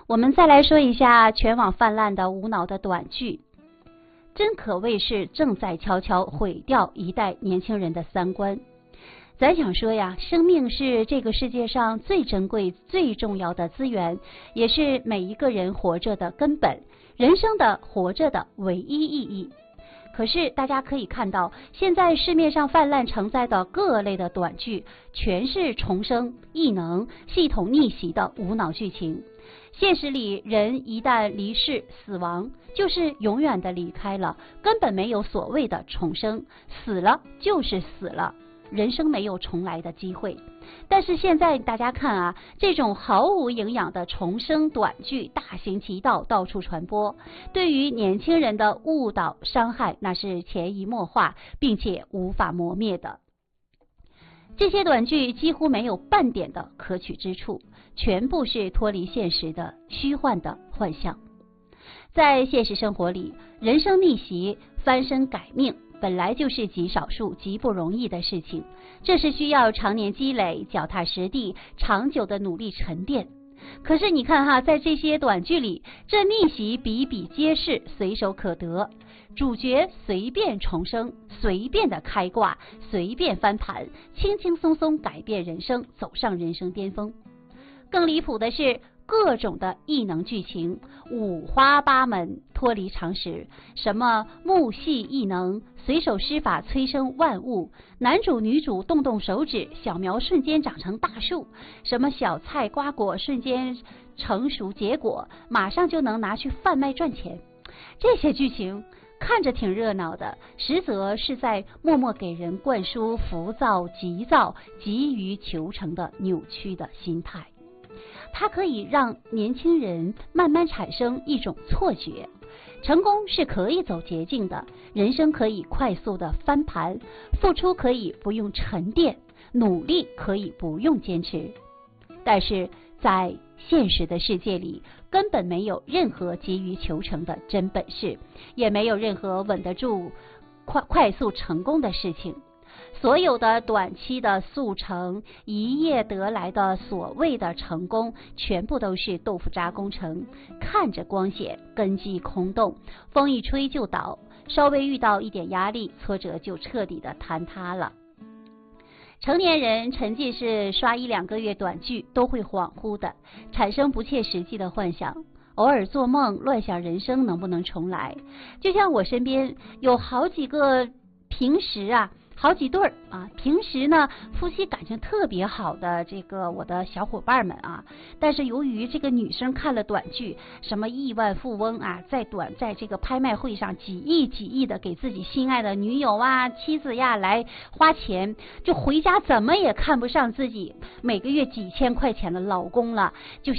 我们再来说一下全网泛滥的无脑的短剧，真可谓是正在悄悄毁掉一代年轻人的三观。咱想说呀，生命是这个世界上最珍贵、最重要的资源，也是每一个人活着的根本，人生的活着的唯一意义。可是大家可以看到，现在市面上泛滥成灾的各类的短剧，全是重生、异能、系统逆袭的无脑剧情。现实里，人一旦离世死亡，就是永远的离开了，根本没有所谓的重生，死了就是死了，人生没有重来的机会。但是现在大家看啊，这种毫无营养的重生短剧大行其道，到处传播，对于年轻人的误导伤害那是潜移默化，并且无法磨灭的。这些短剧几乎没有半点的可取之处，全部是脱离现实的虚幻的幻象。在现实生活里，人生逆袭、翻身改命本来就是极少数、极不容易的事情，这是需要常年积累、脚踏实地、长久的努力沉淀。可是你看哈，在这些短剧里，这逆袭比比皆是，随手可得，主角随便重生，随便的开挂，随便翻盘，轻轻松松改变人生，走上人生巅峰。更离谱的是，各种的异能剧情五花八门，脱离常识，什么木系异能，随手施法催生万物，男主女主动动手指，小苗瞬间长成大树，什么小菜瓜果瞬间成熟结果，马上就能拿去贩卖赚钱。这些剧情看着挺热闹的，实则是在默默给人灌输浮躁、急躁、急于求成的扭曲的心态。它可以让年轻人慢慢产生一种错觉，成功是可以走捷径的，人生可以快速的翻盘，付出可以不用沉淀，努力可以不用坚持。但是在现实的世界里，根本没有任何急于求成的真本事，也没有任何稳得住快速成功的事情。所有的短期的速成，一夜得来的所谓的成功，全部都是豆腐渣工程，看着光鲜，根基空洞，风一吹就倒，稍微遇到一点压力挫折就彻底的坍塌了。成年人沉浸式刷1-2个月短剧都会恍惚的产生不切实际的幻想，偶尔做梦乱想人生能不能重来。就像我身边有好几个平时好几对平时呢夫妻感情特别好的我的小伙伴们但是由于这个女生看了短剧，什么亿万富翁在这个拍卖会上几亿的给自己心爱的女友妻子来花钱，就回家怎么也看不上自己每个月几千块钱的老公了，就